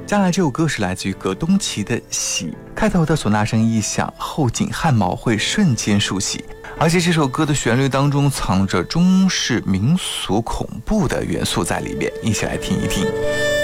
接下来这首歌是来自于葛东奇的《喜》，开头的唢呐声一响，后颈汗毛会瞬间竖起，而且这首歌的旋律当中藏着中式民俗恐怖的元素在里面，一起来听一听。